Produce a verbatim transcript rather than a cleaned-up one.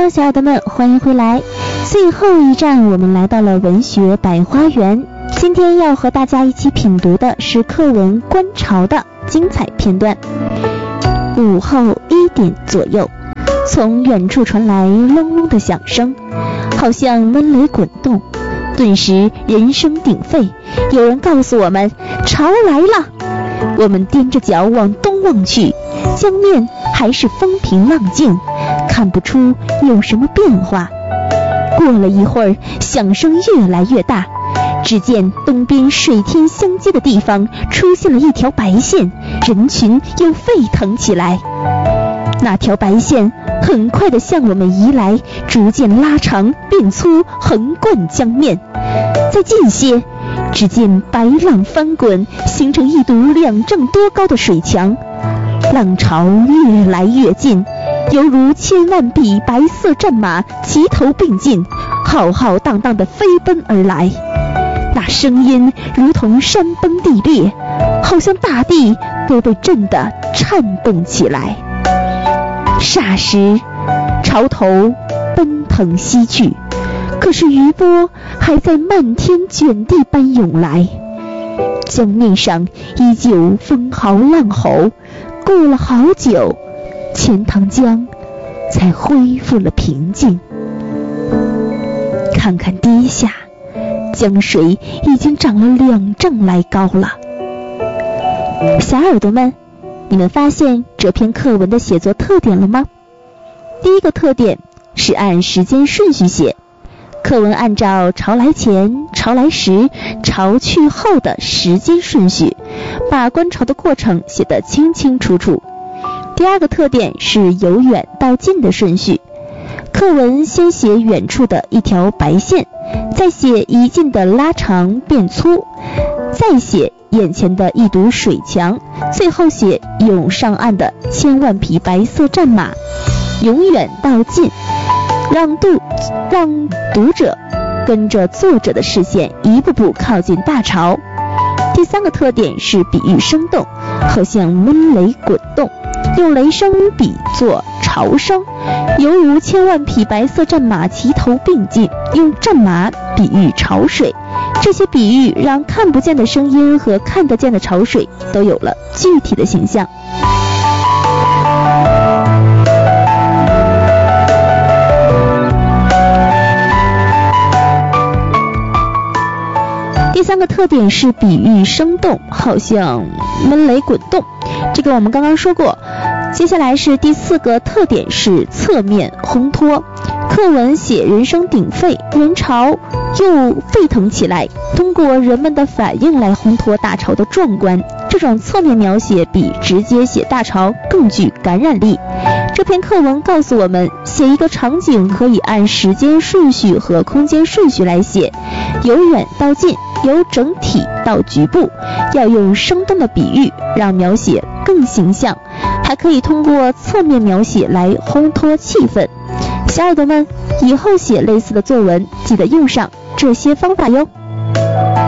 了，小耳朵们，欢迎回来。最后一站，我们来到了文学百花园。今天要和大家一起品读的是课文《观潮》的精彩片段。午后一点左右，从远处传来隆隆的响声，好像闷雷滚动。顿时人声鼎沸，有人告诉我们潮来了。我们踮着脚往东望去，江面还是风平浪静，看不出有什么变化。过了一会儿，响声越来越大，只见东边水天相接的地方出现了一条白线，人群又沸腾起来。那条白线很快地向我们移来，逐渐拉长变粗，横贯江面。再近些，只见白浪翻滚，形成一堵两丈多高的水墙。浪潮越来越近，犹如千万匹白色战马齐头并进，浩浩荡荡地飞奔而来。那声音如同山崩地裂，好像大地都被震得颤动起来。霎时，潮头奔腾西去，可是余波还在漫天卷地般涌来。江面上依旧风嚎浪吼，过了好久，钱塘江才恢复了平静。看看堤下，江水已经涨了两丈来高了。小耳朵们，你们发现这篇课文的写作特点了吗？第一个特点是按时间顺序写，课文按照潮来前、潮来时、潮去后的时间顺序，把观潮的过程写得清清楚楚。第二个特点是由远到近的顺序，课文先写远处的一条白线，再写一近的拉长变粗，再写眼前的一堵水墙，最后写涌上岸的千万匹白色战马。由远到近，让读让读者跟着作者的视线一步步靠近大潮。第三个特点是比喻生动，好像闷雷滚动，用雷声比作潮声，犹如千万匹白色战马齐头并进，用战马比喻潮水。这些比喻让看不见的声音和看得见的潮水都有了具体的形象。第三个特点是比喻生动，好像闷雷滚动，这个我们刚刚说过。接下来是第四个特点是侧面烘托，课文写人声鼎沸，人潮又沸腾起来，通过人们的反应来烘托大潮的壮观。这种侧面描写比直接写大潮更具感染力。这篇课文告诉我们，写一个场景可以按时间顺序和空间顺序来写，由远到近，由整体到局部，要用生动的比喻让描写更形象，还可以通过侧面描写来烘托气氛。小耳朵们，以后写类似的作文记得用上这些方法哟。